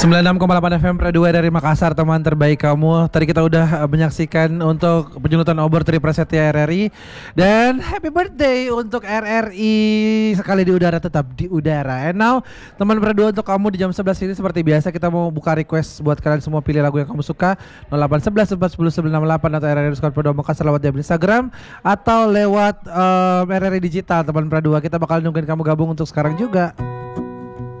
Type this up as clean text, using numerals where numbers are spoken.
96,8 FM Pro 2 dari Makassar, teman terbaik kamu. Tadi kita udah menyaksikan untuk penyulutan obor Tri Prasetya RRI. Dan happy birthday untuk RRI. Sekali di udara tetap di udara. And now teman Pro 2, untuk kamu di jam 11 ini seperti biasa kita mau buka request buat kalian semua, pilih lagu yang kamu suka 0811 410 968 atau RRI Pro 2 Makassar lewat Instagram atau lewat RRI Digital. Teman Pro 2, kita bakal nungguin kamu gabung untuk sekarang juga.